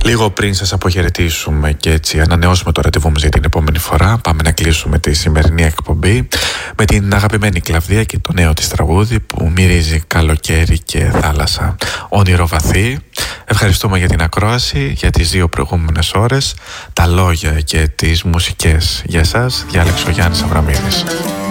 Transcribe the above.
Λίγο πριν σας αποχαιρετήσουμε και έτσι ανανεώσουμε το ραντεβού μας για την επόμενη φορά, πάμε να κλείσουμε τη σημερινή εκπομπή με την αγαπημένη Κλαβδία και το νέο της τραγούδι που μυρίζει καλοκαίρι και θάλασσα. Όνειρο βαθύ. Ευχαριστούμε για την ακρόαση, για τις 2 προηγούμενες ώρες, τα λόγια και τις μουσικές για εσάς. Διάλεξε ο Γιάννης Αβραμίδης.